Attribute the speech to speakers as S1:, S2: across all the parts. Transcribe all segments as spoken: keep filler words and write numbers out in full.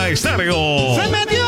S1: Olímpica Estéreo.
S2: ¡Se metió!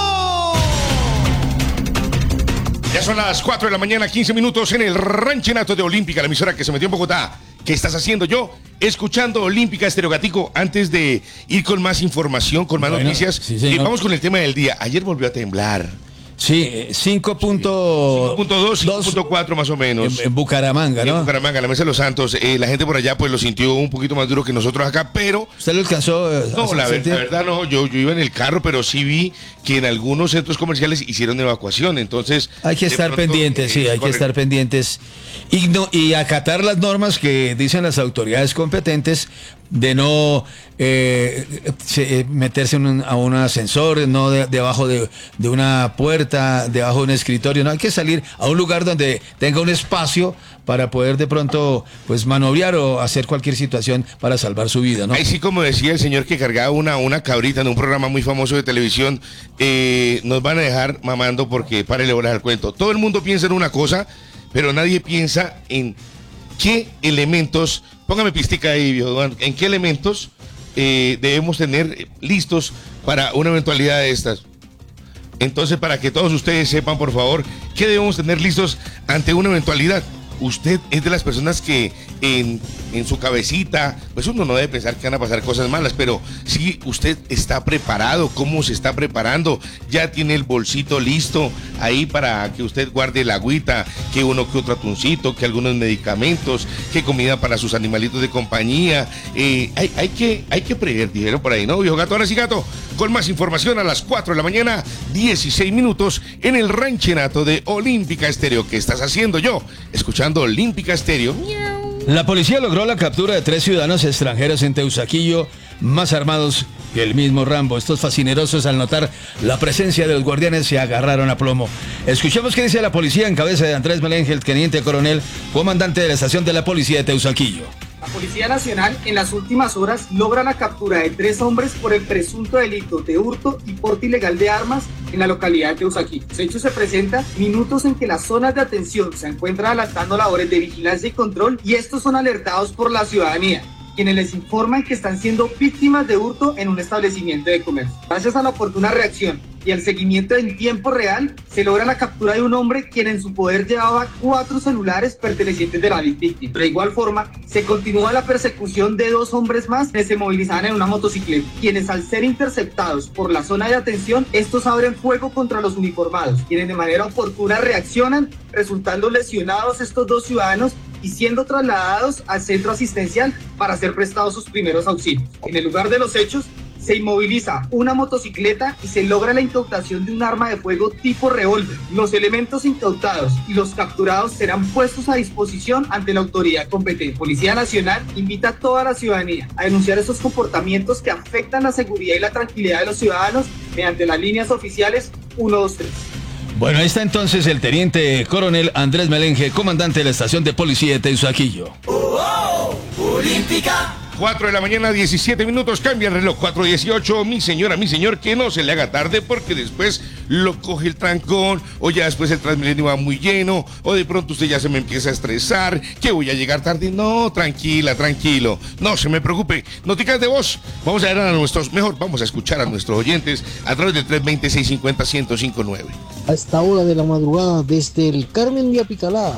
S1: Ya son las cuatro de la mañana, quince minutos en el ranchenato de Olímpica, la emisora que se metió en Bogotá. ¿Qué estás haciendo yo? Escuchando Olímpica Estéreo, Gatico. Antes de ir con más información, con más bueno, noticias, sí, eh, vamos con el tema del día. Ayer volvió a temblar.
S3: Sí, cinco punto dos,
S1: cinco punto dos, cinco punto cuatro más o menos.
S3: En, en Bucaramanga, ¿no?
S1: En Bucaramanga, la Mesa de los Santos. Eh, la gente por allá pues lo sintió un poquito más duro que nosotros acá, pero...
S3: ¿Usted lo alcanzó? Eh,
S1: no, la, ver, la verdad no, yo, yo iba en el carro, pero sí vi que en algunos centros comerciales hicieron evacuación, entonces...
S3: Hay que estar pronto, pendientes, eh, sí, hay correcto. que estar pendientes y, no, y acatar las normas que dicen las autoridades competentes de no eh, se, meterse en un, a un ascensor, no de, debajo de, de una puerta, debajo de un escritorio, no, hay que salir a un lugar donde tenga un espacio para poder de pronto pues maniobrar o hacer cualquier situación para salvar su vida, ¿no?
S1: Ahí sí, como decía el señor que cargaba una, una cabrita en un programa muy famoso de televisión, eh, nos van a dejar mamando porque párele bolas al cuento. Todo el mundo piensa en una cosa, pero nadie piensa en qué elementos, póngame pistica ahí, viejo Duan, en qué elementos eh, debemos tener listos para una eventualidad de estas. Entonces, para que todos ustedes sepan, por favor, qué debemos tener listos ante una eventualidad. Usted es de las personas que en, en su cabecita, pues uno no debe pensar que van a pasar cosas malas, pero si usted está preparado, cómo se está preparando, ya tiene el bolsito listo ahí para que usted guarde el agüita, que uno que otro atuncito, que algunos medicamentos, que comida para sus animalitos de compañía. Eh, hay, hay, que, hay que prever, dijeron por ahí, ¿no, viejo gato? Ahora sí, gato, con más información a las cuatro de la mañana, dieciséis minutos, en el ranchenato de Olímpica Estéreo. ¿Qué estás haciendo yo? Escuchando Olímpica Estéreo.
S3: La policía logró la captura de tres ciudadanos extranjeros en Teusaquillo, más armados que el mismo Rambo. Estos fascinerosos, al notar la presencia de los guardianes, se agarraron a plomo. Escuchemos qué dice la policía en cabeza de Andrés Meléngez, teniente coronel, comandante de la estación de la policía de Teusaquillo.
S4: La Policía Nacional en las últimas horas logra la captura de tres hombres por el presunto delito de hurto y porte ilegal de armas en la localidad de Teusaquillo. Los hechos se presentan minutos en que las zonas de atención se encuentran adelantando labores de vigilancia y control, y estos son alertados por la ciudadanía, quienes les informan que están siendo víctimas de hurto en un establecimiento de comercio. Gracias a la oportuna reacción y el seguimiento en tiempo real, se logra la captura de un hombre quien en su poder llevaba cuatro celulares pertenecientes de la víctima. De igual forma, se continúa la persecución de dos hombres más que se movilizaban en una motocicleta, quienes al ser interceptados por la zona de atención, estos abren fuego contra los uniformados, quienes de manera oportuna reaccionan, resultando lesionados estos dos ciudadanos y siendo trasladados al centro asistencial para ser prestados sus primeros auxilios. En el lugar de los hechos, se inmoviliza una motocicleta y se logra la incautación de un arma de fuego tipo revólver. Los elementos incautados y los capturados serán puestos a disposición ante la autoridad competente. Policía Nacional invita a toda la ciudadanía a denunciar estos comportamientos que afectan la seguridad y la tranquilidad de los ciudadanos mediante las líneas oficiales uno dos tres.
S3: Bueno, ahí está entonces el teniente coronel Andrés Meléngez, comandante de la estación de policía de Teusaquillo.
S2: ¡Oh, oh! ¡Olímpica!
S1: cuatro de la mañana, diecisiete minutos, cambia el reloj, cuatro dieciocho, mi señora, mi señor, que no se le haga tarde porque después lo coge el trancón, o ya después el Transmilenio va muy lleno, o de pronto usted ya se me empieza a estresar, que voy a llegar tarde. No, tranquila, tranquilo, no se me preocupe. Noticas de voz, vamos a ver a nuestros, mejor vamos a escuchar a nuestros oyentes a través del tres veinte, seiscientos cincuenta, ciento cinco nueve.
S5: A esta hora de la madrugada, desde el Carmen de Apicalá,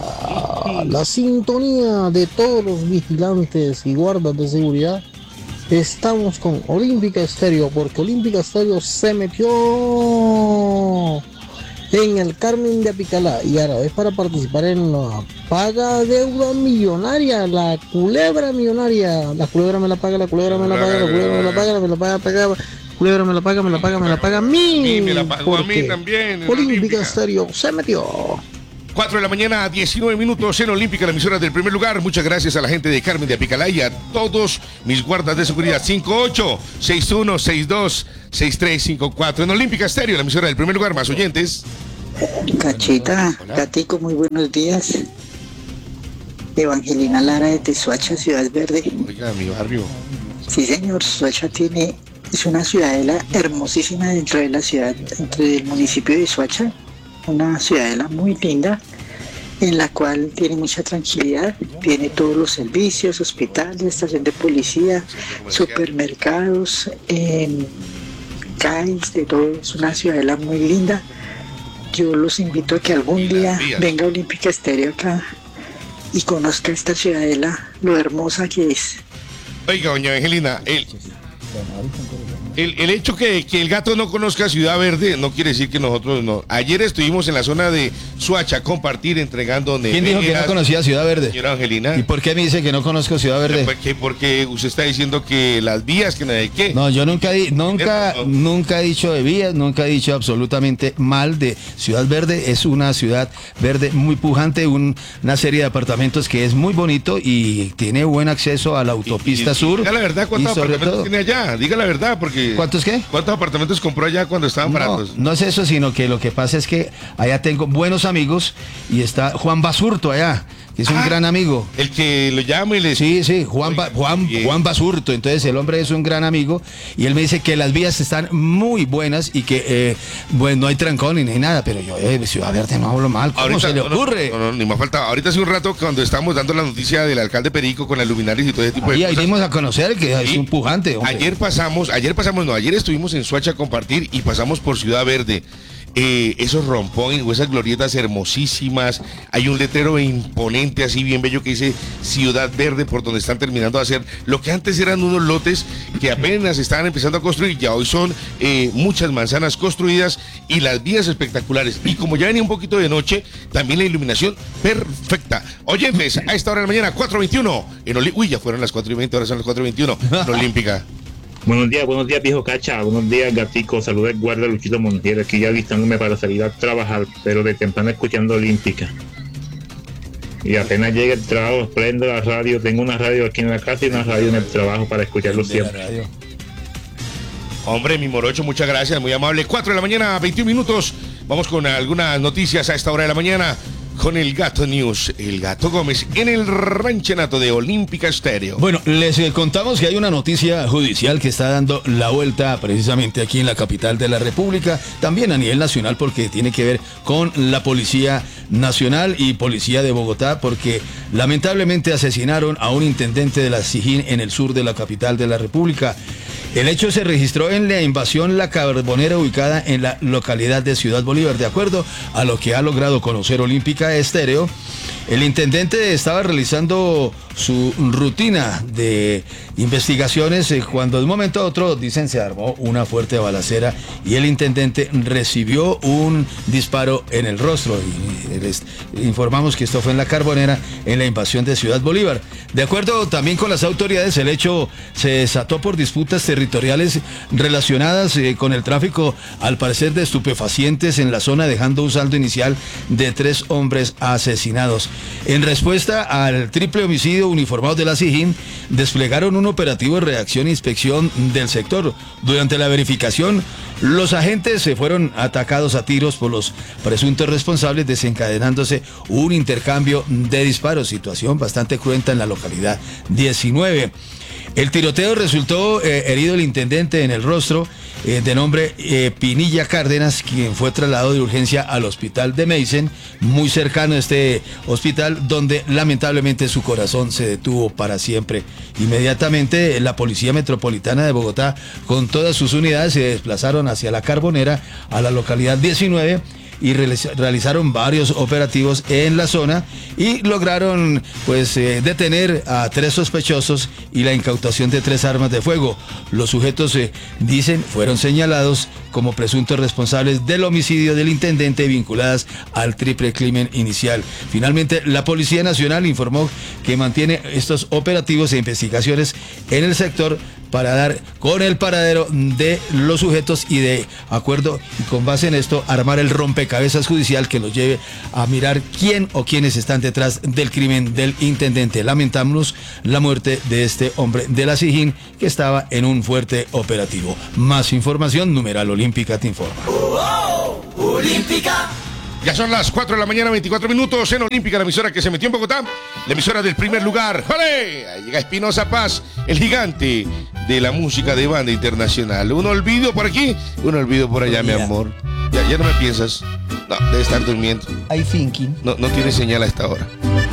S5: la sintonía de todos los vigilantes y guardas de seguridad, estamos con Olímpica Estéreo, porque Olímpica Estéreo se metió en el Carmen de Apicalá y ahora es para participar en la paga deuda millonaria, la culebra millonaria. La culebra me la paga, la culebra me la paga, la culebra me la paga, me la paga, paga. Culebra me la paga, me la paga, me la paga a mí.
S1: Me la pagó a mí también.
S5: Olímpica Estéreo se metió.
S1: cuatro de la mañana, diecinueve minutos en Olímpica, la emisora del primer lugar. Muchas gracias a la gente de Carmen de Apicalá y a todos mis guardas de seguridad. cinco ocho, seis uno, seis dos, seis tres cinco cuatro. En Olímpica Estéreo, la emisora del primer lugar. Más oyentes.
S6: Cachita, Gatico, muy buenos días. Evangelina Lara de Soacha, Ciudad Verde.
S1: Oiga, mi barrio.
S6: Sí, señor, Soacha tiene, es una ciudadela hermosísima dentro de la ciudad, dentro del municipio de Soacha. Una ciudadela muy linda, en la cual tiene mucha tranquilidad, tiene todos los servicios, hospitales, estación de policía, supermercados, eh, calles, de todo. Es una ciudadela muy linda. Yo los invito a que algún día venga a Olímpica Estéreo acá y conozca esta ciudadela, lo hermosa que es.
S1: Oiga, doña Angelina, el, el, el hecho que, que el gato no conozca Ciudad Verde no quiere decir que nosotros no. Ayer estuvimos en la zona de Soacha compartir, entregando neveras.
S3: ¿Quién dijo que no conocía Ciudad Verde?
S1: Señora Angelina.
S3: ¿Y por qué me dice que no conozco Ciudad Verde?
S1: Porque, porque usted está diciendo que las vías, que no hay qué.
S3: No, yo nunca, di, nunca,
S1: no.
S3: nunca he dicho de vías, nunca he dicho absolutamente mal de Ciudad Verde. Es una ciudad verde muy pujante, un, una serie de apartamentos que es muy bonito y tiene buen acceso a la autopista
S1: y, y,
S3: sur.
S1: Diga la verdad, ¿cuántos
S3: y sobre
S1: apartamentos
S3: todo,
S1: tiene allá? Diga la verdad, porque...
S3: ¿Cuántos qué?
S1: ¿Cuántos apartamentos compró allá cuando estaban
S3: No,
S1: baratos?
S3: no es eso, sino que lo que pasa es que allá tengo buenos amigos y está Juan Basurto allá, que es un
S1: Ah,
S3: gran amigo.
S1: El que lo llama y le...
S3: Sí, sí, Juan, Ba-
S1: Oiga,
S3: Juan,
S1: bien.
S3: Juan Basurto. Entonces el hombre es un gran amigo y él me dice que las vías están muy buenas y que eh, bueno, no hay trancón ni nada, pero yo eh, Ciudad Verde no hablo mal. ¿Cómo se le
S1: no, no,
S3: ocurre?
S1: No, no, ni más falta. Ahorita hace un rato cuando estábamos dando la noticia del alcalde Perico con las luminarias y todo ese tipo de
S3: Ahí
S1: cosas.
S3: vinimos a conocer que es
S1: Sí.
S3: un pujante. hombre.
S1: Ayer pasamos, ayer pasamos, no, ayer estuvimos en Soacha a compartir y pasamos por Ciudad Verde. Eh, esos rompones o esas glorietas hermosísimas. Hay un letrero imponente, así bien bello, que dice Ciudad Verde, por donde están terminando de hacer lo que antes eran unos lotes que apenas estaban empezando a construir. Ya hoy son eh, muchas manzanas construidas y las vías espectaculares. Y como ya venía un poquito de noche, también la iluminación perfecta. Oyentes, a esta hora de la mañana, cuatro veintiuno. En Oli- Uy, ya fueron las cuatro y veinte, ahora son las cuatro y veintiuno. En Olímpica.
S7: Buenos días, buenos días, viejo Cacha. Buenos días, gatico. Saludos, guarda Luchito Montiel. Aquí ya listándome para salir a trabajar, pero de temprano escuchando Olímpica. Y apenas llega el trabajo, prendo la radio. Tengo una radio aquí en la casa y una radio en el trabajo para escucharlo
S3: De la
S7: siempre.
S3: radio.
S1: Hombre, mi morocho, muchas gracias, muy amable. cuatro de la mañana, veintiún minutos. Vamos con algunas noticias a esta hora de la mañana con el Gato News, el Gato Gómez, en el ranchenato de Olímpica Estéreo.
S3: Bueno, les eh, contamos que hay una noticia judicial que está dando la vuelta precisamente aquí en la capital de la República, también a nivel nacional porque tiene que ver con la Policía Nacional y Policía de Bogotá, porque lamentablemente asesinaron a un intendente de la Sijín en el sur de la capital de la República. El hecho se registró en la invasión La Carbonera ubicada en la localidad de Ciudad Bolívar. De acuerdo a lo que ha logrado conocer Olímpica Estéreo, el intendente estaba realizando su rutina de investigaciones eh, cuando de un momento a otro, dicen, se armó una fuerte balacera y el intendente recibió un disparo en el rostro. Y les informamos que esto fue en La Carbonera, en la invasión de Ciudad Bolívar. De acuerdo también con las autoridades, el hecho se desató por disputas territoriales relacionadas eh, con el tráfico, al parecer, de estupefacientes en la zona, dejando un saldo inicial de tres hombres asesinados. En respuesta al triple homicidio, uniformados de la Sijín desplegaron un operativo de reacción e inspección del sector. Durante la verificación, los agentes se fueron atacados a tiros por los presuntos responsables, desencadenándose un intercambio de disparos, situación bastante cruenta en la localidad diecinueve. El tiroteo resultó eh, herido el intendente en el rostro, eh, de nombre eh, Pinilla Cárdenas, quien fue trasladado de urgencia al hospital de Meisen, muy cercano a este hospital, donde lamentablemente su corazón se detuvo para siempre. Inmediatamente la Policía Metropolitana de Bogotá, con todas sus unidades, se desplazaron hacia La Carbonera, a la localidad diecinueve, y realizaron varios operativos en la zona y lograron pues eh, detener a tres sospechosos y la incautación de tres armas de fuego. Los sujetos, eh, dicen, fueron señalados como presuntos responsables del homicidio del intendente, vinculadas al triple crimen inicial. Finalmente, la Policía Nacional informó que mantiene estos operativos e investigaciones en el sector para dar con el paradero de los sujetos y, de acuerdo y con base en esto, armar el rompecabezas judicial que los lleve a mirar quién o quiénes están detrás del crimen del intendente. Lamentamos la muerte de este hombre de la Sijín, que estaba en un fuerte operativo. Más información, numeral Olímpica te informa.
S2: Oh, oh, Olímpica.
S1: Ya son las cuatro de la mañana, veinticuatro minutos en Olímpica, la emisora que se metió en Bogotá, la emisora del primer lugar. ¡Jole! Ahí llega Espinosa Paz, el gigante de la música de banda internacional. Un olvido por aquí, un olvido por allá, mi amor. Ya, ya no me piensas. No, debe estar durmiendo.
S3: I thinking.
S1: No, no tiene señal a esta hora.